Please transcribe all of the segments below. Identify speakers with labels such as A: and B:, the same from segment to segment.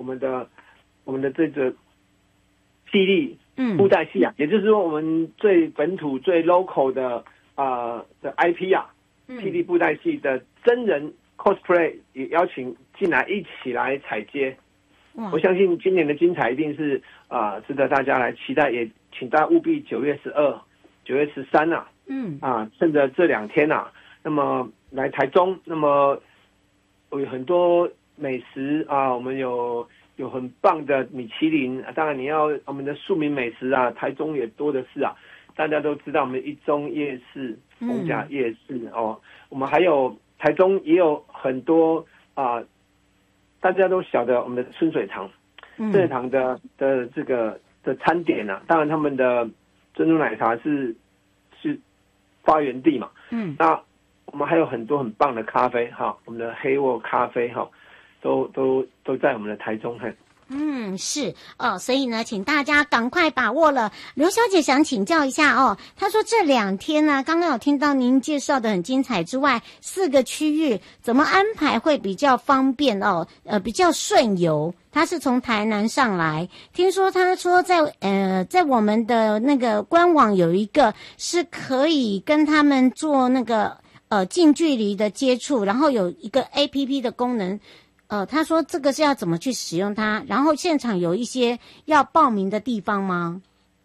A: 们的这个霹雳布袋戏啊，也就是说我们最本土最 local 的IP 啊，霹雳布袋戏的真人 cosplay 也邀请进来一起来踩街。我相信今年的精彩一定是值得大家来期待，也请大家务必9月12、9月13啊，趁着这2天啊，那么来台中，那么有很多美食啊，我们有很棒的米其林，当然我们的庶民美食啊，台中也多的是啊，大家都知道我们一中夜市、逢甲夜市哦，我们还有台中也有很多大家都晓得我们的春水堂，春水堂的这个的餐点啊，当然他们的珍珠奶茶是发源地嘛，那我们还有很多很棒的咖啡哈，我们的黑沃咖啡哈，都在我们的台中。
B: 是哦，所以呢，请大家赶快把握了。刘小姐想请教一下哦，她说这2天呢，刚刚有听到您介绍的很精彩之外，4个区域怎么安排会比较方便哦？比较顺游。她是从台南上来，听说她说在我们的那个官网有一个是可以跟他们做那个近距离的接触，然后有一个 APP 的功能。他说这个是要怎么去使用它？然后现场有一些要报名的地方吗？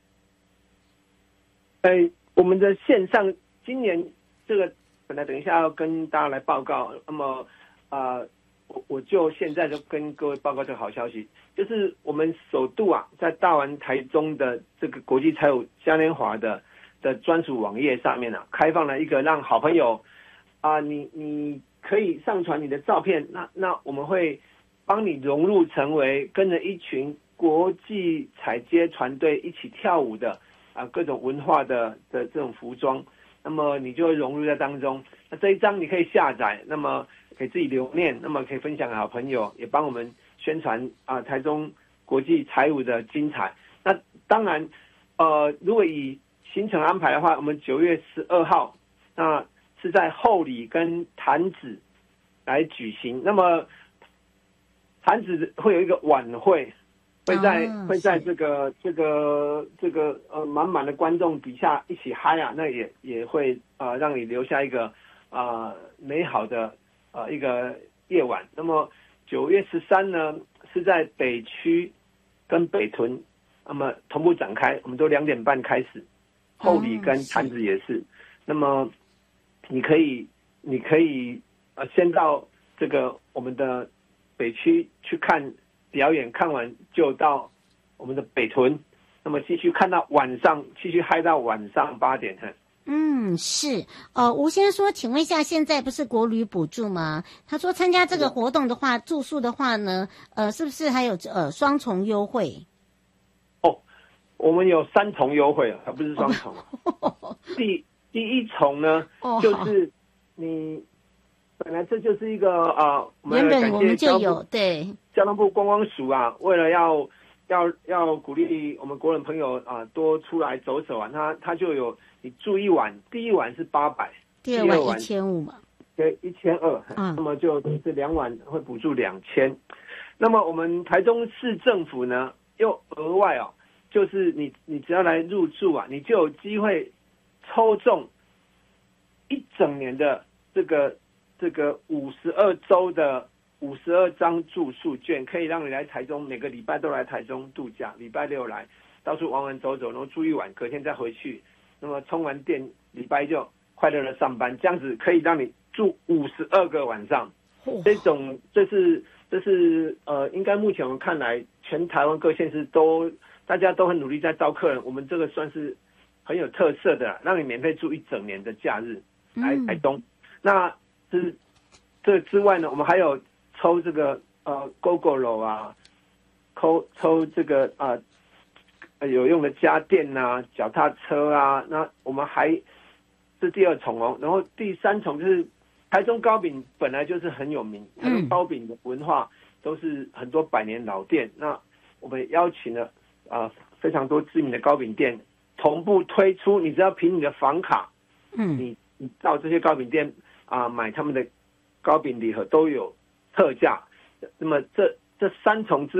A: 我们的线上今年这个本来等一下要跟大家来报告，那么我就现在就跟各位报告这个好消息，就是我们首度在大丸台中的这个国际财务嘉年华的专属网页上面开放了一个让好朋友你可以上传你的照片，那我们会帮你融入成为跟着一群国际踩街团队一起跳舞的各种文化的这种服装，那么你就会融入在当中。那这一张你可以下载，那么可以自己留念，那么可以分享给好朋友，也帮我们宣传台中国际踩舞的精彩。那当然如果以行程安排的话，我们9月12号那是在后里跟潭子来举行，那么潭子会有一个晚会，会在这个满满的观众底下一起嗨那也会让你留下一个美好的一个夜晚。那么9月13呢是在北区跟北屯，那么同步展开，我们都2点半开始，后里跟潭子也是。那么你可以先到这个我们的北区去看表演，看完就到我们的北屯，那么继续看到晚上，继续嗨到晚上8点。
B: 是吴先生说，请问一下，现在不是国旅补助吗？他说参加这个活动的话，住宿的话呢，是不是还有双重优惠？
A: 我们有3重优惠，而不是双重。第一重呢，就是你本来这就是一个
B: 原本我们就有对
A: 交通部观光署为了要鼓励我们国人朋友多出来走走他就有你住1晚，第一晚是800，
B: 第二晚1500嘛，
A: 对，1200，那么就是2晚会补助2000。那么我们台中市政府呢，又额外就是你只要来入住你就有机会抽中1整年的这个52周的52张住宿券，可以让你来台中，每个礼拜都来台中度假，礼拜6来到处玩玩走走，然后住1晚，隔天再回去，那么充完电，礼拜就快乐的上班，这样子可以让你住52个晚上。这是应该目前我们看来，全台湾各县市大家都很努力在招客人，我们这个算是很有特色的让你免费住1整年的假日来台东。那这之外呢，我们还有抽这个GoGo 抽这个有用的家电脚踏车那我们还是第2重然后第3重就是台中糕饼本来就是很有名，台中糕饼的文化都是很多百年老店，那我们邀请了非常多知名的糕饼店同步推出，你只要凭你的房卡，你到这些糕饼店买他们的糕饼礼盒都有特价。那么这3重之